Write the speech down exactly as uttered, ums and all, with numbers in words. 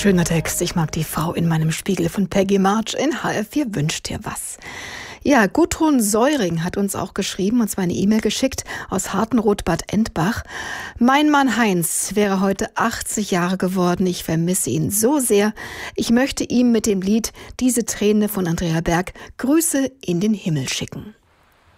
Schöner Text. Ich mag die Frau in meinem Spiegel von Peggy March in H R vier wünscht dir was. Ja, Gudrun Säuring hat uns auch geschrieben, und zwar eine E-Mail geschickt aus Hartenroth Bad Endbach. Mein Mann Heinz wäre heute achtzig Jahre geworden. Ich vermisse ihn so sehr. Ich möchte ihm mit dem Lied Diese Träne von Andrea Berg Grüße in den Himmel schicken.